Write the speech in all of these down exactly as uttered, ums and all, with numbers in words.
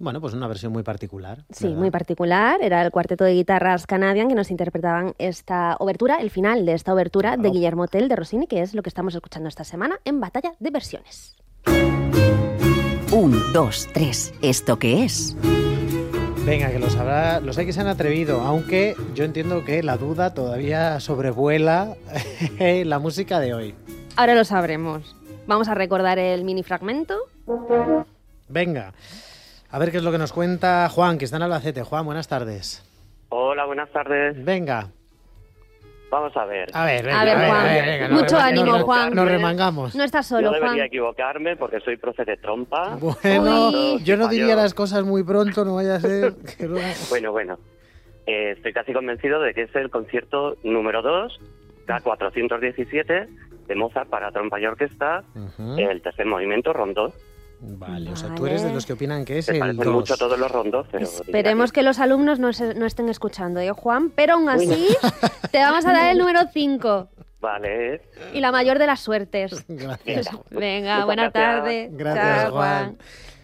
bueno, pues una versión muy particular. Sí, ¿verdad? muy particular. Era el cuarteto de guitarras Canadian que nos interpretaban esta obertura, el final de esta obertura de Guillermo Tell de Rossini, que es lo que estamos escuchando esta semana en Batalla de Versiones. Un, dos, tres. ¿Esto qué es? Venga, que los habrá, los hay que se han atrevido, aunque yo entiendo que la duda todavía sobrevuela la música de hoy. Ahora lo sabremos. Vamos a recordar el mini fragmento. Venga, a ver qué es lo que nos cuenta Juan, que está en Albacete. Juan, buenas tardes. Hola, buenas tardes. Venga. Vamos a ver. A ver, venga, A ver, a ver, Juan. a ver, venga, nos Mucho remang- ánimo, nos- Juan. Nos remangamos. No estás solo, no debería Juan. equivocarme porque soy profe de trompa. Bueno, Uy. yo no diría Fallo. las cosas muy pronto, no vaya a ser que luego... Bueno, bueno. Eh, estoy casi convencido de que es el concierto número dos, K cuatrocientos diecisiete, de Mozart para trompa y orquesta, Ujú. el tercer movimiento, rondó. Vale, o sea, tú Vale. eres de los que opinan que es Se el parecen dos. mucho todos los rondos, pero... Esperemos que los alumnos no, se- no estén escuchando, ¿eh, Juan? Pero aún Uy, no. así, te vamos a dar el número cinco. Vale. Y la mayor de las suertes. Gracias. Venga, Muchas buena gracias. tarde. Gracias, Chao, Juan.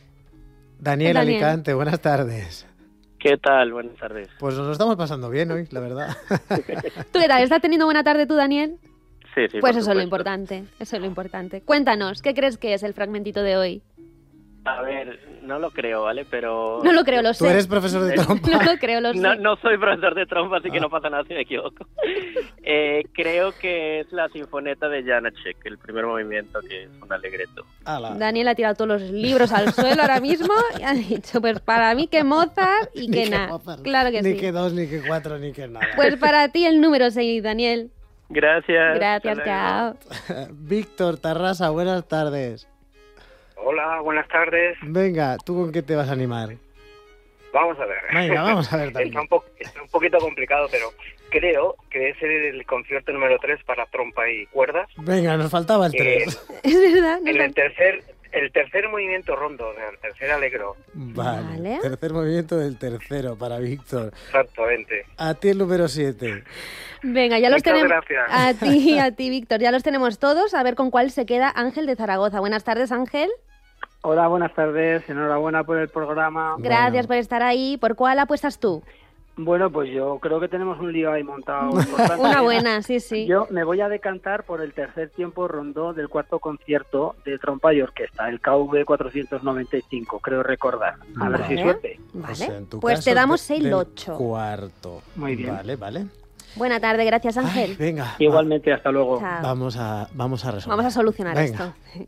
Daniel, Daniel. Alicante, buenas tardes. ¿Qué tal? Buenas tardes. Pues nos lo estamos pasando bien hoy, la verdad. ¿Tú qué tal? ¿Estás teniendo buena tarde tú, Daniel? Sí, sí. Pues por eso es lo supuesto. importante. Eso es lo importante. Cuéntanos, ¿qué crees que es el fragmentito de hoy? A ver, no lo creo, ¿vale? Pero... No lo creo, lo Tú sé. eres profesor de trompa. No lo creo, lo sé. No, no soy profesor de trompa, así que Ah. no pasa nada si me equivoco. Eh, creo que es la sinfoneta de Janáček, el primer movimiento, que es un alegreto. Ala. Daniel ha tirado todos los libros al suelo ahora mismo y ha dicho, pues para mí que Mozart y Ni que que nada. Mozart, Claro que Ni sí. que dos, ni que cuatro, ni que nada. Pues para ti el número seis, Daniel. Gracias. Gracias, hasta luego. chao. Víctor Tarrasa, buenas tardes. Hola, buenas tardes. Venga, ¿tú con qué te vas a animar? Vamos a ver. Venga, vamos a ver también. Está un, po- está un poquito complicado, pero creo que es el concierto número tres para trompa y cuerdas. Venga, nos faltaba el Eh, tres. Es verdad. no En sé. el tercer, el tercer movimiento rondo, o sea, el tercer alegro. Vale. Vale. Tercer movimiento del tercero para Víctor. Exactamente. A ti el número siete. Venga, ya los Muchas tenemos. gracias. A ti, a ti, Víctor. Ya los tenemos todos. A ver con cuál se queda Ángel de Zaragoza. Buenas tardes, Ángel. Hola, buenas tardes. Enhorabuena por el programa. Gracias Bueno. por estar ahí. ¿Por cuál apuestas tú? Bueno, pues yo creo que tenemos un lío ahí montado. importante. Una buena, sí, sí. Yo me voy a decantar por el tercer tiempo rondó del cuarto concierto de trompa y orquesta, el K V cuatrocientos noventa y cinco, creo recordar. A ver si Vale. suerte. Vale. O sea, en tu Pues caso, te damos de- el del ocho. Cuarto. Muy bien. Vale, vale. Buena tarde, gracias, Ángel. Ay, venga. Igualmente, hasta luego. Chao. Vamos a, vamos a resolver. Vamos a solucionar Venga. esto.